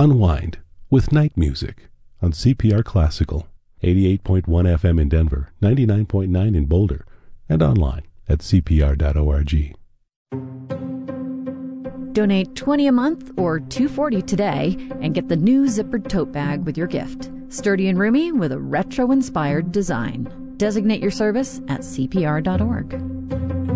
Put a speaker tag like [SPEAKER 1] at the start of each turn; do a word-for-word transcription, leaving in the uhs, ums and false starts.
[SPEAKER 1] Unwind with night music on C P R Classical, eighty-eight point one F M in Denver, ninety-nine point nine in Boulder, and online at c p r dot org.
[SPEAKER 2] Donate twenty a month or two dollars and forty cents today and get the new zippered tote bag with your gift. Sturdy and roomy with a retro-inspired design. Designate your service at c p r dot org.